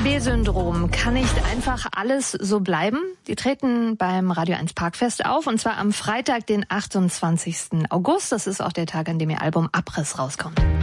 NRW-Syndrom. Kann nicht einfach alles so bleiben? Die treten beim Radio 1 Parkfest auf, und zwar am Freitag, den 28. August. Das ist auch der Tag, an dem ihr Album Abriss rauskommt.